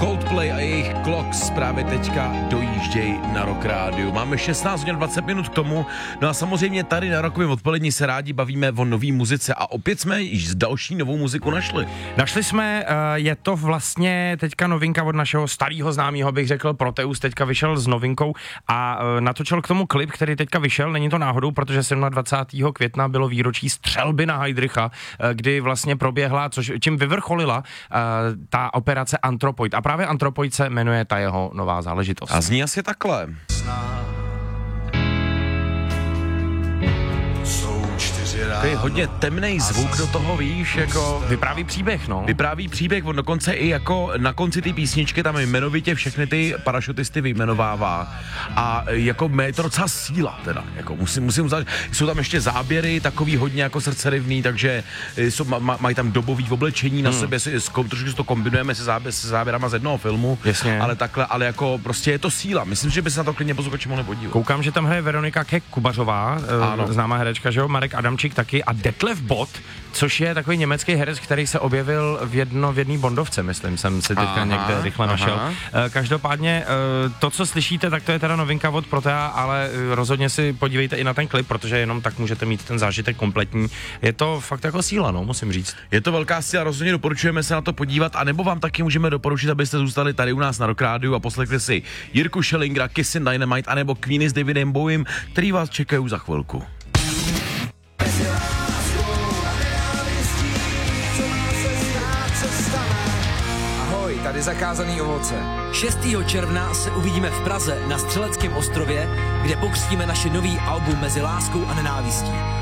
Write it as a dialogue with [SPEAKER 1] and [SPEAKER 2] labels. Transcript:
[SPEAKER 1] Coldplay a jejich Clocks právě teďka dojíždějí na Rock Rádiu. Máme 16 hodin 20 minut k tomu, no a samozřejmě tady na Rockovém odpolední se rádi bavíme o nový muzice a opět jsme již další novou muziku našli.
[SPEAKER 2] Našli jsme, je to vlastně teďka novinka od našeho starého známého, bych řekl, Proteus teďka vyšel s novinkou a natočil k tomu klip, který teďka vyšel, není to náhodou, protože 27. května bylo výročí střelby na Heydricha, kdy vlastně proběhla, čím vyvrcholila ta operace Anthropoid. A právě Anthropoid se jmenuje ta jeho nová záležitost.
[SPEAKER 1] A zní asi takhle. To je hodně temnej zvuk do toho, víš, jako...
[SPEAKER 2] Vypráví příběh, no.
[SPEAKER 1] Vypráví příběh, on dokonce i jako na konci té písničky tam jmenovitě všechny ty parašutisty vyjmenovává. A jako je to docela síla teda, jako musím uzat, jsou tam ještě záběry, takový hodně jako srdcerivný, takže mají tam dobový oblečení na sobě, trošku si to kombinujeme se záběrama z jednoho filmu.
[SPEAKER 2] Jasně.
[SPEAKER 1] Ale takhle, ale jako prostě je to síla. Myslím, že by se na to klidně posluchači mohli podívat.
[SPEAKER 2] Koukám, že tam hraje Veronika Kubařová, známá herečka, že jo, Marek Adamčík taky a Detlef Bot, což je takový německý herec, který se objevil v jedné Bondovce, myslím, jsem si teďka někde rychle našel. Každopádně to, co slyšíte, tak to je teda novinka od Protea, ale rozhodně si podívejte i na ten klip, protože jenom tak můžete mít ten zážitek kompletní. Je to fakt jako síla, no, musím říct.
[SPEAKER 1] Je to velká síla, rozhodně doporučujeme se na to podívat, anebo vám taky můžeme doporučit, abyste zůstali tady u nás na Rock Rádiu a poslechli si Jirku Schellingra, Kissin' Dynamite, anebo Queeny s Davidem Bowiem, který vás čekají za chvilku.
[SPEAKER 3] Ahoj, tady Zakázaný ovoce.
[SPEAKER 4] 6. června se uvidíme v Praze na Střeleckém ostrově, kde pokřtíme naše nový album Mezi láskou a nenávistí.